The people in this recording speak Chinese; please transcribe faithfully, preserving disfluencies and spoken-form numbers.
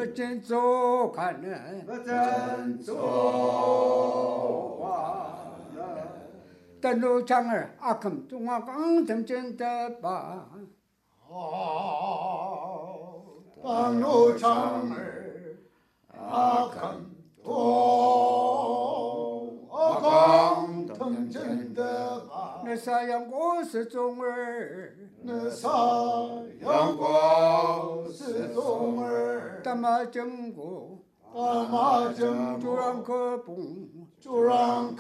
么真走看呢？ 我真走啊！ 但路长儿阿肯中啊刚真真的吧？ 哦，但路长儿阿肯中啊刚真真的吧？ 那啥样我是中儿？ 那啥阳光是中儿， 大马正过， 大马正就让可蹦， 就让